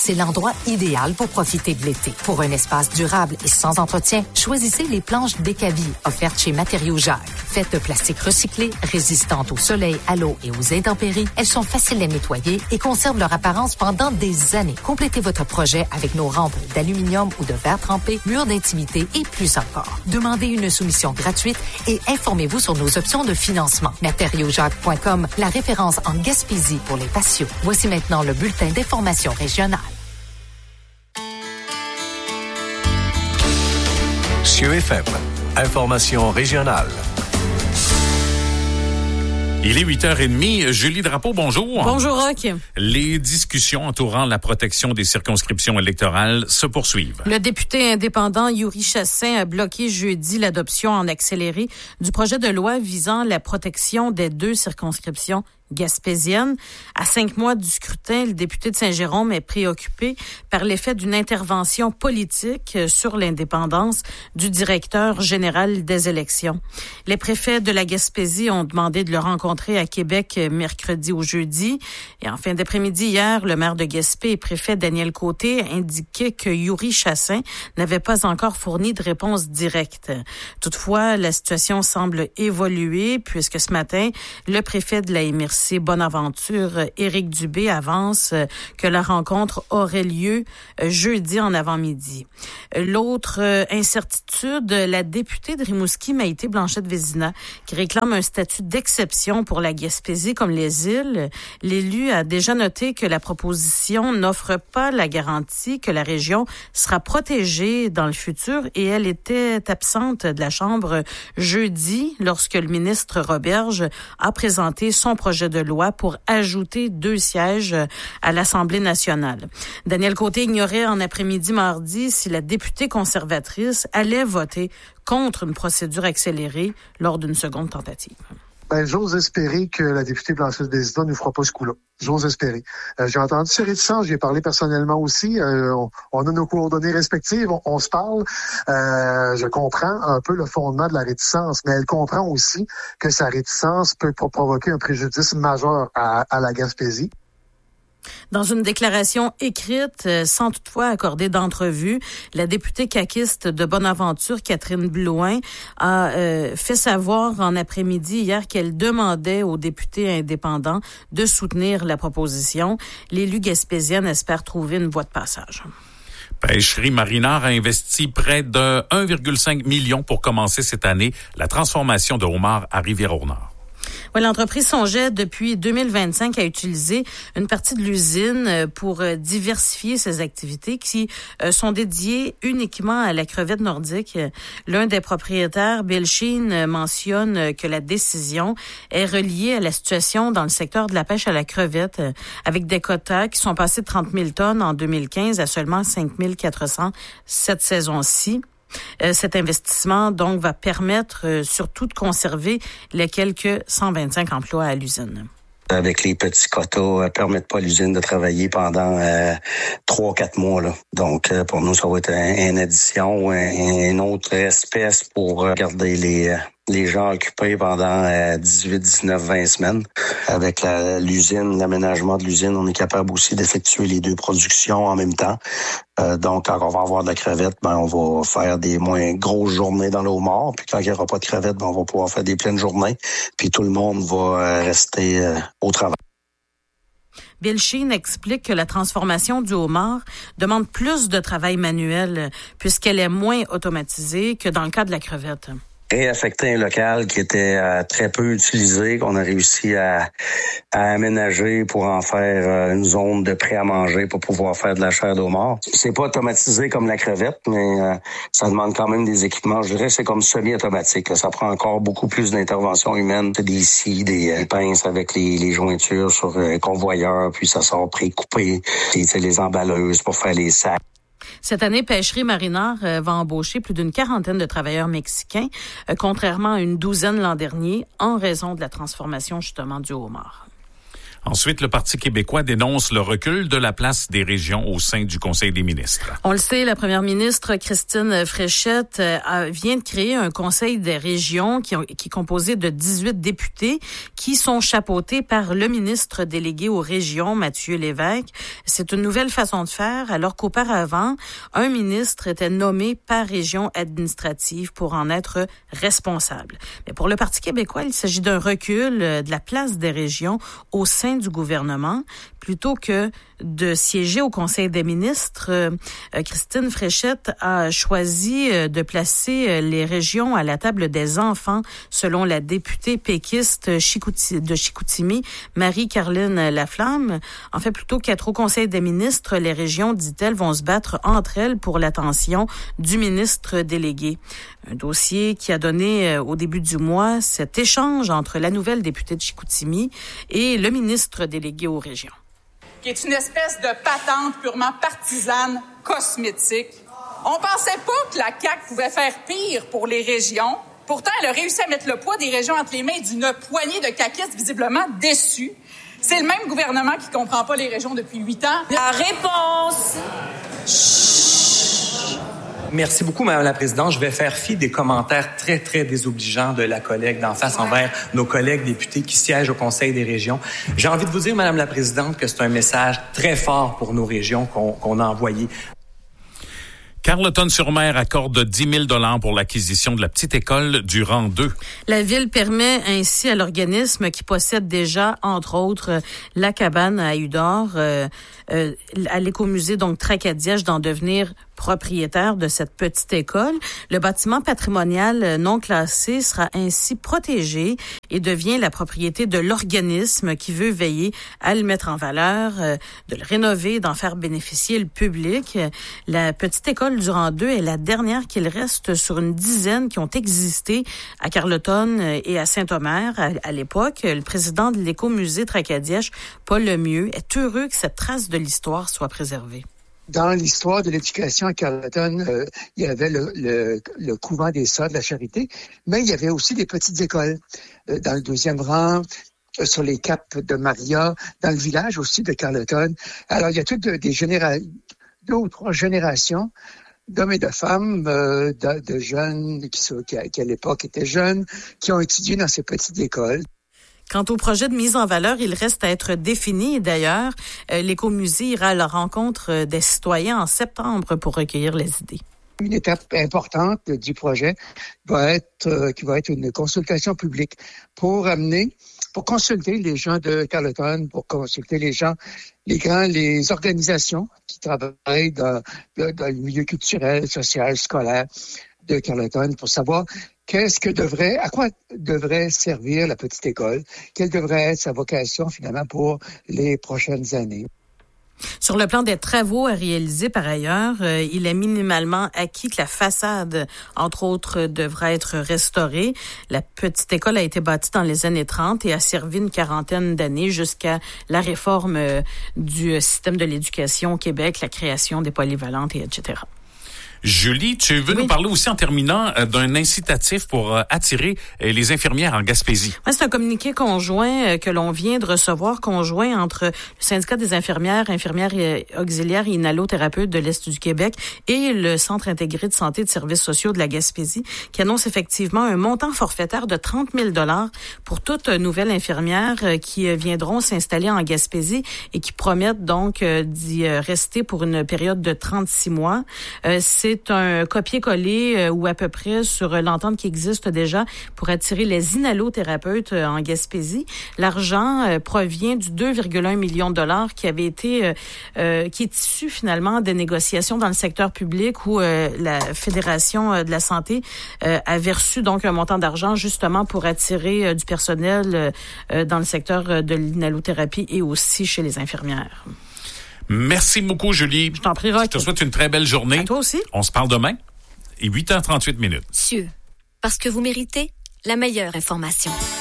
C'est l'endroit idéal pour profiter de l'été. Pour un espace durable et sans entretien, choisissez les planches Décavi offertes chez Matériaux Jacques. Faites de plastique recyclé, résistantes au soleil, à l'eau et aux intempéries, elles sont faciles à nettoyer et conservent leur apparence pendant des années. Complétez votre projet avec nos rampes d'aluminium ou de verre trempé, murs d'intimité et plus encore. Demandez une soumission gratuite et informez-vous sur nos options de financement. Matériauxjacques.com, la référence en Gaspésie pour les patios. Voici maintenant le bulletin d'information régionale. CIeux FM, information régionale. Il est 8h30. Julie Drapeau, bonjour. Bonjour, Roch. Les discussions entourant la protection des circonscriptions électorales se poursuivent. Le député indépendant Yuri Chassin a bloqué jeudi l'adoption en accéléré du projet de loi visant la protection des 2 circonscriptions gaspésienne. À 5 mois du scrutin, le député de Saint-Jérôme est préoccupé par l'effet d'une intervention politique sur l'indépendance du directeur général des élections. Les préfets de la Gaspésie ont demandé de le rencontrer à Québec mercredi ou jeudi. Et en fin d'après-midi, hier, le maire de Gaspé et préfet Daniel Côté indiquait que Yuri Chassin n'avait pas encore fourni de réponse directe. Toutefois, la situation semble évoluer puisque ce matin, le préfet de la MRC Bonaventure, Éric Dubé, avance que la rencontre aurait lieu jeudi en avant-midi. L'autre incertitude, la députée de Rimouski, Maïté Blanchette-Vézina, qui réclame un statut d'exception pour la Gaspésie comme les îles. L'élu a déjà noté que la proposition n'offre pas la garantie que la région sera protégée dans le futur et elle était absente de la Chambre jeudi lorsque le ministre Roberge a présenté son projet de loi pour ajouter 2 sièges à l'Assemblée nationale. Daniel Côté ignorait en après-midi mardi si la députée conservatrice allait voter contre une procédure accélérée lors d'une seconde tentative. J'ose espérer que la députée Blanchette-Vézina ne fera pas ce coup-là. J'ose espérer. J'ai entendu ses réticences, j'y ai parlé personnellement aussi. On a nos coordonnées respectives, on se parle. Je comprends un peu le fondement de la réticence, mais elle comprend aussi que sa réticence peut provoquer un préjudice majeur à la Gaspésie. Dans une déclaration écrite, sans toutefois accorder d'entrevue, la députée caquiste de Bonaventure, Catherine Blouin, a fait savoir en après-midi hier qu'elle demandait aux députés indépendants de soutenir la proposition. L'élu gaspésienne espère trouver une voie de passage. Pêcherie Marinard a investi près de 1,5 million pour commencer cette année la transformation de homards à Rivière-au-Nord. Ouais, l'entreprise songeait depuis 2025 à utiliser une partie de l'usine pour diversifier ses activités qui sont dédiées uniquement à la crevette nordique. L'un des propriétaires, Bill Sheen, mentionne que la décision est reliée à la situation dans le secteur de la pêche à la crevette, avec des quotas qui sont passés de 30 000 tonnes en 2015 à seulement 5 400 cette saison-ci. Cet investissement, donc, va permettre surtout de conserver les quelques 125 emplois à l'usine. Avec les petits quotas, permettent pas à l'usine de travailler pendant 3-4 mois. Là. Donc, pour nous, ça va être une addition, une autre espèce pour garder les gens occupés pendant 18, 19, 20 semaines. Avec l'usine, l'aménagement de l'usine, on est capable aussi d'effectuer les 2 productions en même temps. Donc, quand on va avoir de la crevette, on va faire des moins grosses journées dans le homard. Puis quand il n'y aura pas de crevette, on va pouvoir faire des pleines journées. Puis tout le monde va rester au travail. Bill Sheen explique que la transformation du homard demande plus de travail manuel puisqu'elle est moins automatisée que dans le cas de la crevette. Réaffecter un local qui était très peu utilisé, qu'on a réussi à aménager pour en faire une zone de prêt à manger pour pouvoir faire de la chair de homard. C'est pas automatisé comme la crevette, mais ça demande quand même des équipements. Je dirais que c'est comme semi-automatique. Là. Ça prend encore beaucoup plus d'intervention humaine. Des scies, des pinces avec les jointures sur convoyeur, puis ça sort pré-coupé. Les emballeuses pour faire les sacs. Cette année, Pêcherie Marinard va embaucher plus d'une 40aine de travailleurs mexicains, contrairement à une douzaine l'an dernier, en raison de la transformation justement du homard. Ensuite, le Parti québécois dénonce le recul de la place des régions au sein du Conseil des ministres. On le sait, la première ministre Christine Fréchette vient de créer un Conseil des régions qui est composé de 18 députés qui sont chapeautés par le ministre délégué aux régions, Mathieu Lévesque. C'est une nouvelle façon de faire, alors qu'auparavant, un ministre était nommé par région administrative pour en être responsable. Mais pour le Parti québécois, il s'agit d'un recul de la place des régions au sein du gouvernement. Plutôt que de siéger au Conseil des ministres, Christine Fréchette a choisi de placer les régions à la table des enfants, selon la députée péquiste de Chicoutimi, Marie-Caroline Laflamme. En fait, plutôt qu'être au Conseil des ministres, les régions, dit-elle, vont se battre entre elles pour l'attention du ministre délégué. Un dossier qui a donné au début du mois cet échange entre la nouvelle députée de Chicoutimi et le ministre délégué aux régions. Qui est une espèce de patente purement partisane, cosmétique. On pensait pas que la CAQ pouvait faire pire pour les régions. Pourtant, elle a réussi à mettre le poids des régions entre les mains d'une poignée de caquistes visiblement déçus. C'est le même gouvernement qui comprend pas les régions depuis 8 ans. La réponse! Merci beaucoup, Madame la Présidente. Je vais faire fi des commentaires très, très désobligeants de la collègue d'en face envers nos collègues députés qui siègent au Conseil des régions. J'ai envie de vous dire, Madame la Présidente, que c'est un message très fort pour nos régions qu'on a envoyé. Carleton-sur-Mer accorde 10 000 $ pour l'acquisition de la petite école du rang 2. La Ville permet ainsi à l'organisme qui possède déjà, entre autres, la cabane à Eudore, à l'écomusée, donc Tracadiège, d'en devenir propriétaire de cette petite école. Le bâtiment patrimonial non classé sera ainsi protégé et devient la propriété de l'organisme qui veut veiller à le mettre en valeur, de le rénover, d'en faire bénéficier le public. La petite école du rang 2 est la dernière qu'il reste sur une dizaine qui ont existé à Carleton et à Saint-Omer à l'époque. Le président de l'écomusée Tracadiège, Paul Lemieux, est heureux que cette trace de l'histoire soit préservée. Dans l'histoire de l'éducation à Carleton, il y avait le couvent des Sœurs de la Charité, mais il y avait aussi des petites écoles dans le deuxième rang, sur les caps de Maria, dans le village aussi de Carleton. Alors, il y a toutes deux ou trois générations d'hommes et de femmes, de jeunes qui à l'époque étaient jeunes, qui ont étudié dans ces petites écoles. Quant au projet de mise en valeur, il reste à être défini. Et d'ailleurs, l'écomusée ira à la rencontre des citoyens en septembre pour recueillir les idées. Une étape importante du projet qui va être une consultation publique pour consulter les gens de Carleton, pour consulter les organisations qui travaillent dans le milieu culturel, social, scolaire de Carleton pour savoir à quoi devrait servir la petite école, quelle devrait être sa vocation finalement pour les prochaines années. Sur le plan des travaux à réaliser par ailleurs, il est minimalement acquis que la façade, entre autres, devra être restaurée. La petite école a été bâtie dans les années 30 et a servi une quarantaine d'années jusqu'à la réforme du système de l'éducation au Québec, la création des polyvalentes, etc. Julie, tu veux nous parler aussi en terminant d'un incitatif pour attirer les infirmières en Gaspésie. Ouais, c'est un communiqué conjoint que l'on vient de recevoir, conjoint entre le syndicat des infirmières et auxiliaires et inhalothérapeutes de l'Est du Québec et le Centre intégré de santé et de services sociaux de la Gaspésie, qui annonce effectivement un montant forfaitaire de 30 000 $ pour toute nouvelle infirmière qui viendront s'installer en Gaspésie et qui promettent donc d'y rester pour une période de 36 mois. C'est un copier-coller ou à peu près sur l'entente qui existe déjà pour attirer les inhalothérapeutes en Gaspésie. L'argent provient du 2,1 millions de $ qui avait été qui est issu finalement des négociations dans le secteur public où la Fédération de la santé avait reçu donc un montant d'argent justement pour attirer du personnel dans le secteur de l'inhalothérapie et aussi chez les infirmières. Merci beaucoup, Julie. Je t'en prie, Roch. Je te souhaite une très belle journée. À toi aussi. On se parle demain. Et 8h38. CIeux, parce que vous méritez la meilleure information.